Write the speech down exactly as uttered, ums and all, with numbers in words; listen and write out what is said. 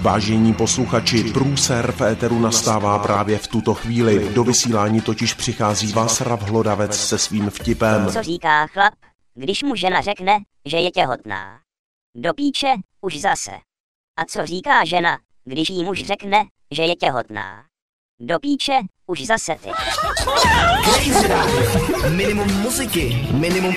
Vážení posluchači, průser v éteru nastává právě v tuto chvíli. Do vysílání totiž přichází Václav Hlodavec se svým vtipem. Co říká chlap, když mu žena řekne, že je těhotná? Do píče, už zase. A co říká žena, když jí muž řekne, že je těhotná? Do píče, už zase ty. Crazy Radio. Minimum muziky, minimum